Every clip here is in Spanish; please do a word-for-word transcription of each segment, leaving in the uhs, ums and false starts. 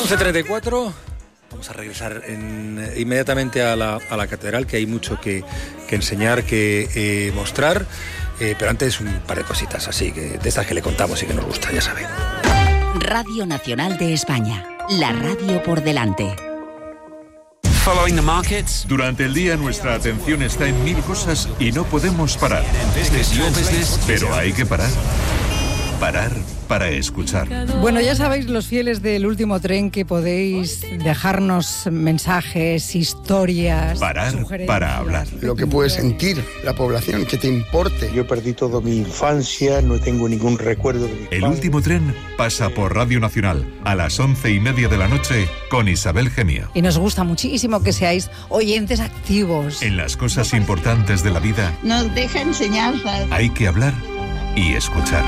once treinta y cuatro, vamos a regresar en, inmediatamente a la, a la catedral, que hay mucho que, que enseñar, que eh, mostrar, eh, pero antes un par de cositas así, que, de estas que le contamos y que nos gusta, ya saben. Radio Nacional de España, la radio por delante. Following the markets. Durante el día nuestra atención está en mil cosas y no podemos parar. Pero hay que parar. Parar para escuchar. Bueno, ya sabéis, los fieles del último tren, que podéis dejarnos mensajes, historias, parar para hablar. Lo que puede sentir la población, que te importe. Yo perdí toda mi infancia, no tengo ningún recuerdo de mi El padre. último tren pasa por Radio Nacional a las once y media de la noche con Isabel Gemio. Y nos gusta muchísimo que seáis oyentes activos. En las cosas importantes de la vida nos deja enseñanzas. Hay que hablar y escuchar.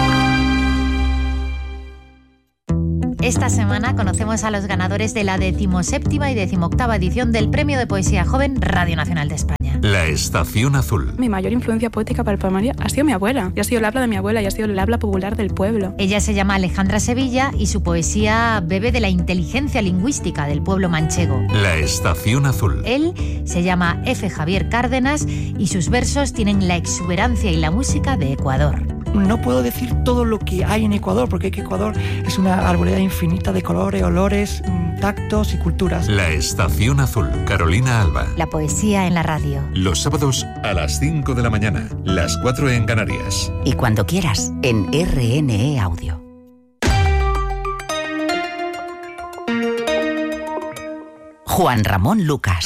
Esta semana conocemos a los ganadores de la decimoséptima y decimoctava edición del Premio de Poesía Joven Radio Nacional de España. La Estación Azul. Mi mayor influencia poética para el poemario ha sido mi abuela. Y ha sido el habla de mi abuela y ha sido el habla popular del pueblo. Ella se llama Alejandra Sevilla y su poesía bebe de la inteligencia lingüística del pueblo manchego. La Estación Azul. Él se llama F. Javier Cárdenas y sus versos tienen la exuberancia y la música de Ecuador. No puedo decir todo lo que hay en Ecuador, porque Ecuador es una arboleda infinita de colores, olores, tactos y culturas. La Estación Azul, Carolina Alba. La poesía en la radio. Los sábados a las cinco de la mañana, las cuatro en Canarias. Y cuando quieras, en R N E Audio. Juan Ramón Lucas.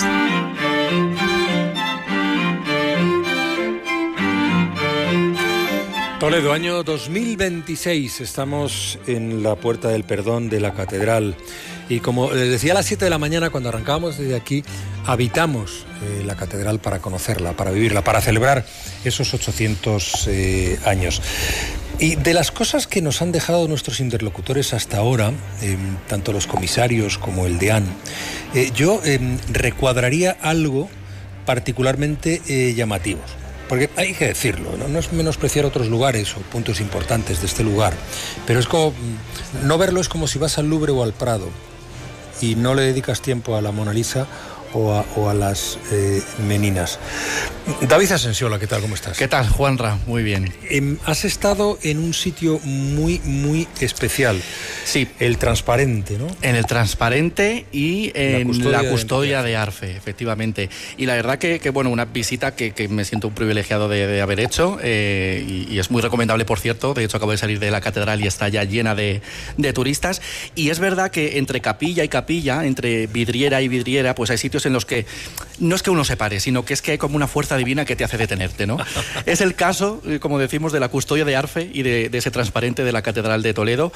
Toledo, año dos mil veintiséis, estamos en la Puerta del Perdón de la Catedral y como les decía, a las siete de la mañana cuando arrancábamos desde aquí, habitamos eh, la Catedral para conocerla, para vivirla, para celebrar esos ochocientos eh, años. Y de las cosas que nos han dejado nuestros interlocutores hasta ahora, eh, tanto los comisarios como el deán, eh, yo eh, recuadraría algo particularmente eh, llamativo. Porque hay que decirlo, ¿no? No es menospreciar otros lugares o puntos importantes de este lugar, pero es como, no verlo es como si vas al Louvre o al Prado y no le dedicas tiempo a la Mona Lisa o a, o a las eh, meninas. David Asensiola, ¿qué tal? ¿Cómo estás? ¿Qué tal, Juanra? Muy bien. Eh, has estado en un sitio muy, muy especial. Sí. El Transparente, ¿no? En el Transparente y en la custodia, la custodia de, de Arfe, efectivamente. Y la verdad que, que bueno, una visita que, que me siento un privilegiado de, de haber hecho eh, y, y es muy recomendable, por cierto. De hecho, acabo de salir de la catedral y está ya llena de, de turistas. Y es verdad que entre capilla y capilla, entre vidriera y vidriera, pues hay sitios en los que no es que uno se pare, sino que es que hay como una fuerza divina que te hace detenerte, ¿no? Es el caso, como decimos, de la custodia de Arfe y de, de ese Transparente de la Catedral de Toledo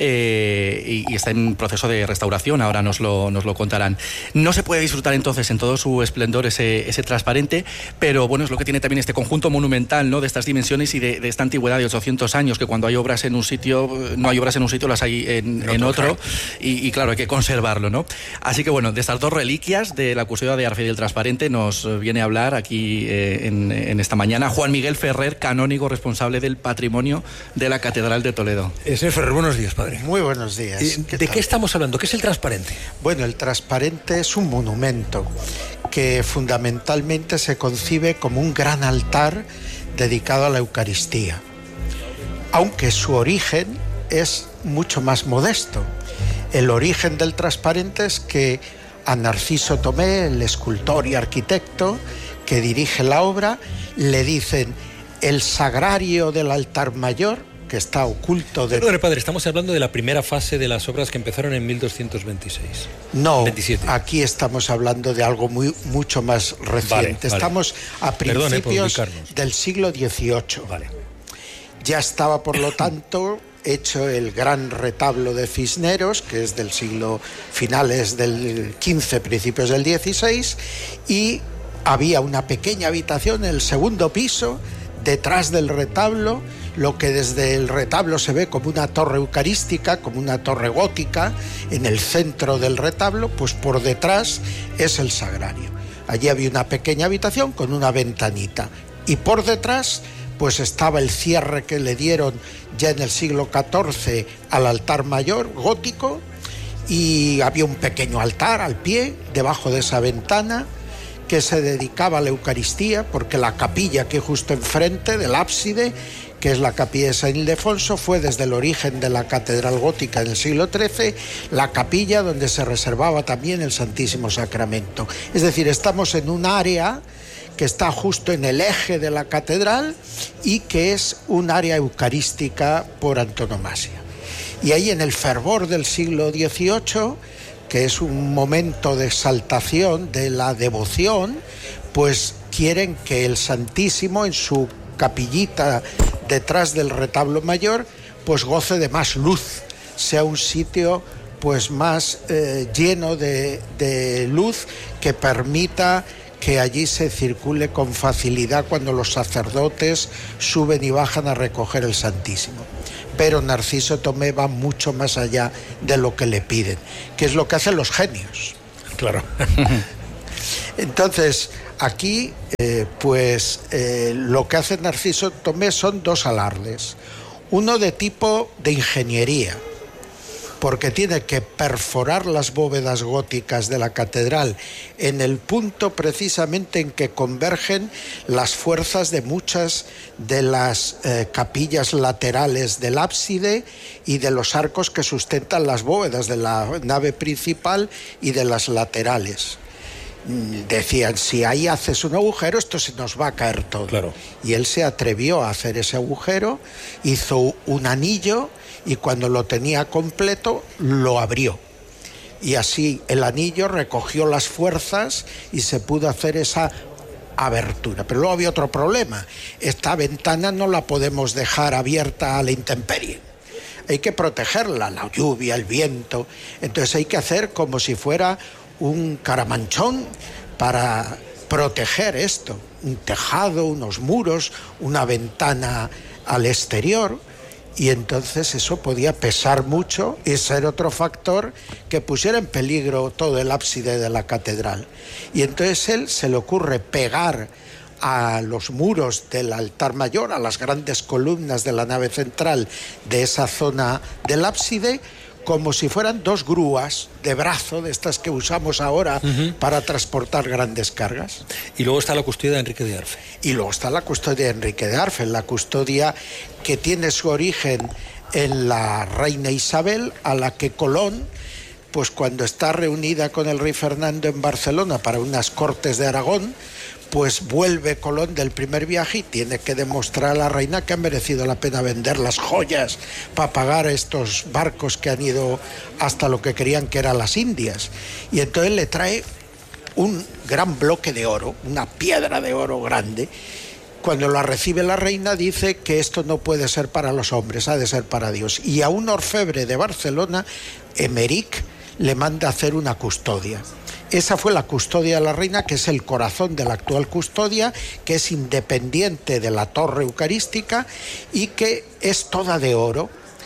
eh, y, y está en proceso de restauración, ahora nos lo, nos lo contarán. No se puede disfrutar entonces en todo su esplendor ese, ese Transparente, pero bueno, es lo que tiene también este conjunto monumental, ¿no? De estas dimensiones y de, de esta antigüedad de ochocientos años, que cuando hay obras en un sitio, no hay obras en un sitio, las hay en, en otro, y, y claro, hay que conservarlo, ¿no? Así que bueno, de estas dos reliquias de la custodia de Arfe y del Transparente nos viene a hablar aquí eh, en, en esta mañana Juan Miguel Ferrer, canónigo responsable del patrimonio de la Catedral de Toledo. Eh, señor Ferrer, buenos días, padre. Muy buenos días. Eh, ¿De qué estamos hablando? ¿Qué es el Transparente? Bueno, el Transparente es un monumento que fundamentalmente se concibe como un gran altar dedicado a la Eucaristía, aunque su origen es mucho más modesto. El origen del Transparente es que a Narciso Tomé, el escultor y arquitecto que dirige la obra, le dicen: el sagrario del altar mayor, que está oculto de... Perdón, padre, estamos hablando de la primera fase de las obras que empezaron en mil doscientos veintiséis. No, veintisiete. Aquí estamos hablando de algo muy, mucho más reciente. Vale, vale. Estamos a principios Perdone, del siglo dieciocho. Vale. Ya estaba, por lo tanto, hecho el gran retablo de Cisneros, que es del siglo finales del quince, principios del dieciséis, y había una pequeña habitación en el segundo piso, detrás del retablo, lo que desde el retablo se ve como una torre eucarística, como una torre gótica, en el centro del retablo, pues por detrás es el sagrario. Allí había una pequeña habitación con una ventanita, y por detrás pues estaba el cierre que le dieron ya en el siglo catorce al altar mayor gótico, y había un pequeño altar al pie, debajo de esa ventana, que se dedicaba a la Eucaristía, porque la capilla que justo enfrente del ábside, que es la capilla de San Ildefonso, fue desde el origen de la catedral gótica en el siglo trece, la capilla donde se reservaba también el Santísimo Sacramento. Es decir, estamos en un área que está justo en el eje de la catedral y que es un área eucarística por antonomasia. Y ahí, en el fervor del siglo dieciocho, que es un momento de exaltación de la devoción, pues quieren que el Santísimo, en su capillita detrás del retablo mayor, pues goce de más luz, sea un sitio pues más eh, lleno de, de luz, que permita que allí se circule con facilidad cuando los sacerdotes suben y bajan a recoger el Santísimo. Pero Narciso Tomé va mucho más allá de lo que le piden, que es lo que hacen los genios. Claro. Entonces, aquí, eh, pues, eh, lo que hace Narciso Tomé son dos alardes. Uno de tipo de ingeniería, porque tiene que perforar las bóvedas góticas de la catedral en el punto precisamente en que convergen las fuerzas de muchas de las eh, capillas laterales del ábside y de los arcos que sustentan las bóvedas de la nave principal y de las laterales. Decían, si ahí haces un agujero, esto se nos va a caer todo. Claro. Y él se atrevió a hacer ese agujero, hizo un anillo y cuando lo tenía completo lo abrió. Y así el anillo recogió las fuerzas y se pudo hacer esa abertura. Pero luego había otro problema. Esta ventana no la podemos dejar abierta a la intemperie. Hay que protegerla, la lluvia, el viento. Entonces hay que hacer como si fuera un caramanchón para proteger esto, un tejado, unos muros, una ventana al exterior, y entonces eso podía pesar mucho y ser otro factor que pusiera en peligro todo el ábside de la catedral. Y entonces él se le ocurre pegar a los muros del altar mayor, a las grandes columnas de la nave central de esa zona del ábside, como si fueran dos grúas de brazo, de estas que usamos ahora uh-huh. para transportar grandes cargas. Y luego está la custodia de Enrique de Arfe. Y luego está la custodia de Enrique de Arfe, la custodia que tiene su origen en la reina Isabel, a la que Colón, pues cuando está reunida con el rey Fernando en Barcelona para unas cortes de Aragón, pues vuelve Colón del primer viaje y tiene que demostrar a la reina que ha merecido la pena vender las joyas para pagar estos barcos que han ido hasta lo que creían que eran las Indias. Y entonces le trae un gran bloque de oro, una piedra de oro grande. Cuando la recibe la reina dice que esto no puede ser para los hombres, ha de ser para Dios. Y a un orfebre de Barcelona, Emeric, le manda hacer una custodia. Esa fue la custodia de la reina, que es el corazón de la actual custodia, que es independiente de la torre eucarística y que es toda de oro,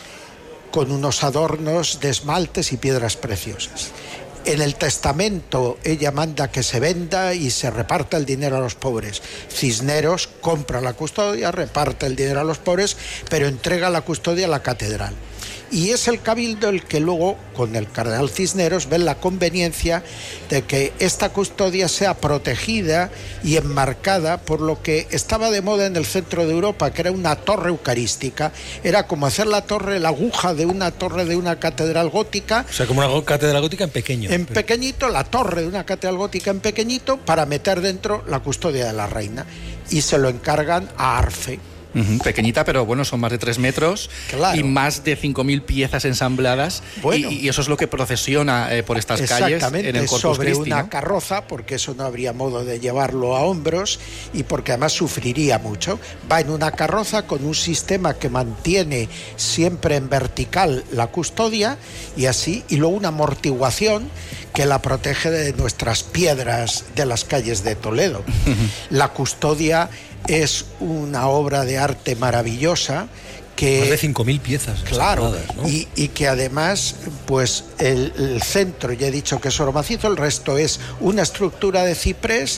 con unos adornos de esmaltes y piedras preciosas. En el testamento ella manda que se venda y se reparta el dinero a los pobres. Cisneros compra la custodia, reparte el dinero a los pobres, pero entrega la custodia a la catedral. Y es el cabildo el que luego, con el cardenal Cisneros, ve la conveniencia de que esta custodia sea protegida y enmarcada por lo que estaba de moda en el centro de Europa, que era una torre eucarística. Era como hacer la torre, la aguja de una torre de una catedral gótica. O sea, como una catedral gótica en pequeño. En pequeñito, la torre de una catedral gótica en pequeñito, para meter dentro la custodia de la reina. Y se lo encargan a Arfe. Uh-huh, pequeñita, pero bueno, son más de tres metros, claro, y más de cinco mil piezas ensambladas, bueno, y, y eso es lo que procesiona eh, por estas calles en el Corpus sobre Christi, una ¿no? carroza, porque eso no habría modo de llevarlo a hombros y porque además sufriría mucho. Va en una carroza con un sistema que mantiene siempre en vertical la custodia y así, y luego una amortiguación que la protege de nuestras piedras de las calles de Toledo. Uh-huh. La custodia es una obra de arte maravillosa que... Más de cinco mil piezas. Claro, ¿no? y, y que además, pues el, el centro, ya he dicho que es oro macizo, el resto es una estructura de ciprés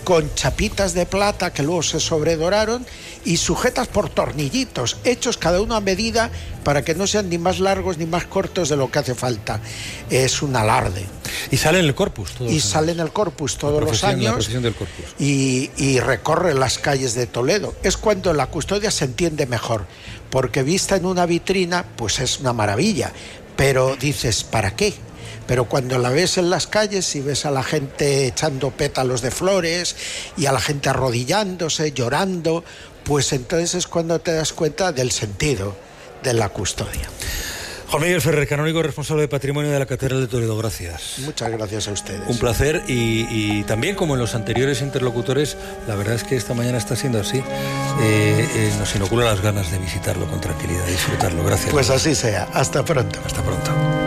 con chapitas de plata que luego se sobredoraron y sujetas por tornillitos, hechos cada uno a medida para que no sean ni más largos ni más cortos de lo que hace falta. Es un alarde. Y sale en el Corpus todos Y los sale años. en el Corpus todos La los procesión- la años procesión del Corpus. y, y recorre las calles de Toledo. Es cuando la custodia se entiende mejor, porque vista en una vitrina, pues es una maravilla, pero dices, ¿para qué? Pero cuando la ves en las calles y ves a la gente echando pétalos de flores y a la gente arrodillándose, llorando, pues entonces es cuando te das cuenta del sentido de la custodia. Juan Miguel Ferrer, canónigo responsable de patrimonio de la Catedral de Toledo, gracias. Muchas gracias a ustedes. Un placer y, y también, como en los anteriores interlocutores, la verdad es que esta mañana está siendo así. Eh, eh, nos inocula las ganas de visitarlo con tranquilidad, disfrutarlo. Gracias. Pues así sea. Hasta pronto. Hasta pronto.